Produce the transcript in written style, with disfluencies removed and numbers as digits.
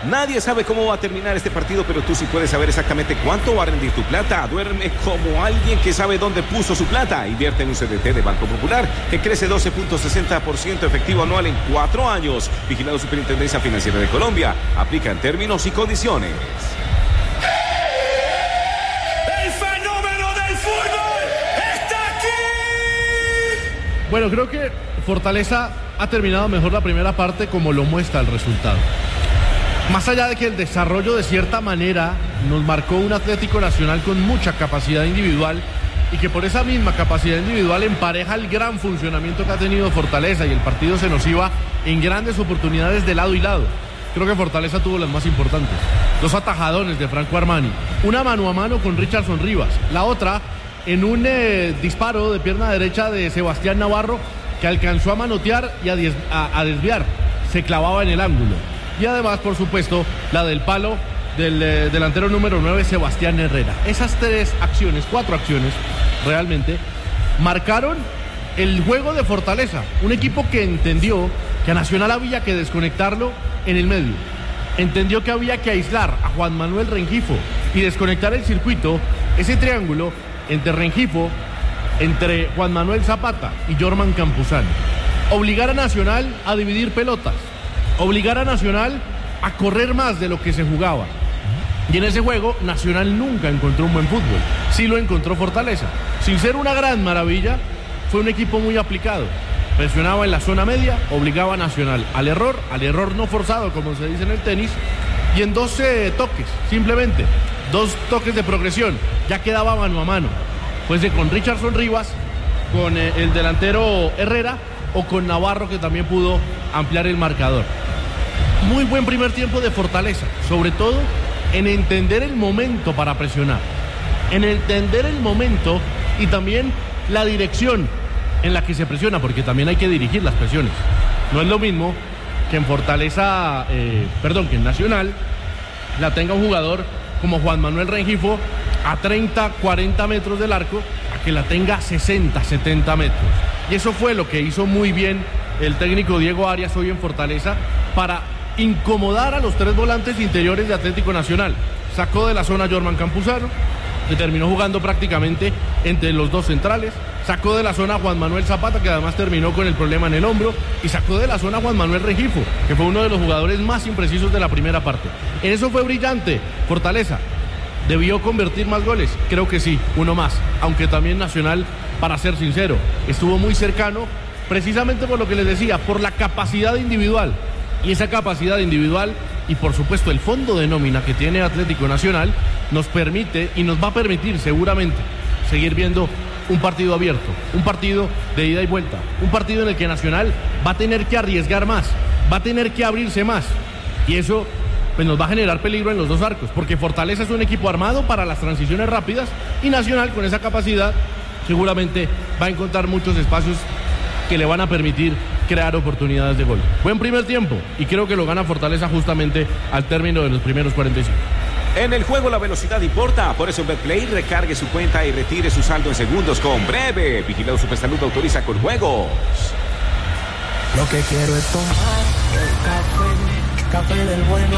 Nadie sabe cómo va a terminar este partido, pero tú sí puedes saber exactamente cuánto va a rendir tu plata. Duerme como alguien que sabe dónde puso su plata. Invierte en un CDT de Banco Popular que crece 12.60% efectivo anual en 4 años. Vigilado Superintendencia Financiera de Colombia. Aplica en términos y condiciones. ¡El fenómeno del fútbol está aquí! Bueno, creo que Fortaleza ha terminado mejor la primera parte, como lo muestra el resultado. Más allá de que el desarrollo de cierta manera nos marcó un Atlético Nacional con mucha capacidad individual y que por esa misma capacidad individual empareja el gran funcionamiento que ha tenido Fortaleza y el partido se nos iba en grandes oportunidades de lado y lado. Creo que Fortaleza tuvo las más importantes. 2 atajadones de Franco Armani, una mano a mano con Richardson Rivas, la otra en un disparo de pierna derecha de Sebastián Navarro que alcanzó a manotear y a desviar, se clavaba en el ángulo. Y además, por supuesto, la del palo del delantero número 9, Sebastián Herrera. Esas 4 acciones, realmente, marcaron el juego de Fortaleza. Un equipo que entendió que a Nacional había que desconectarlo en el medio. Entendió que había que aislar a Juan Manuel Rengifo y desconectar el circuito, ese triángulo entre Rengifo, entre Juan Manuel Zapata y Jorman Campuzano. Obligar a Nacional a dividir pelotas. Obligar a Nacional a correr más de lo que se jugaba. Y en ese juego, Nacional nunca encontró un buen fútbol. Sí lo encontró Fortaleza. Sin ser una gran maravilla, fue un equipo muy aplicado. Presionaba en la zona media, obligaba a Nacional al error no forzado, como se dice en el tenis, y en 12 toques, simplemente. 2 toques de progresión. Ya quedaba mano a mano. Pues con Richardson Rivas, con el delantero Herrera o con Navarro, que también pudo ampliar el marcador. Muy buen primer tiempo de Fortaleza, sobre todo en entender el momento para presionar, en entender el momento y también la dirección en la que se presiona, porque también hay que dirigir las presiones. No es lo mismo que en Fortaleza, que en Nacional la tenga un jugador como Juan Manuel Rengifo a 30, 40 metros del arco, a que la tenga 60, 70 metros. Y eso fue lo que hizo muy bien el técnico Diego Arias hoy en Fortaleza para incomodar a los 3 volantes interiores de Atlético Nacional. Sacó de la zona a Jorman Campuzano, que terminó jugando prácticamente entre los 2 centrales. Sacó de la zona a Juan Manuel Zapata, que además terminó con el problema en el hombro. Y sacó de la zona a Juan Manuel Rengifo, que fue uno de los jugadores más imprecisos de la primera parte. En eso fue brillante Fortaleza. ¿Debió convertir más goles? Creo que sí, uno más. Aunque también Nacional, para ser sincero, estuvo muy cercano, precisamente por lo que les decía, por la capacidad individual. Y esa capacidad individual y por supuesto el fondo de nómina que tiene Atlético Nacional nos permite y nos va a permitir seguramente seguir viendo un partido abierto, un partido de ida y vuelta, un partido en el que Nacional va a tener que arriesgar más, va a tener que abrirse más, y eso pues nos va a generar peligro en los 2 arcos, porque Fortaleza es un equipo armado para las transiciones rápidas y Nacional con esa capacidad seguramente va a encontrar muchos espacios que le van a permitir crear oportunidades de gol. Buen primer tiempo y creo que lo gana Fortaleza justamente al término de los primeros 45. En el juego la velocidad importa, por eso en Betplay recargue su cuenta y retire su saldo en segundos con Breve. Vigilado Supersalud, autoriza con juegos. Lo que quiero es tomar el café del bueno.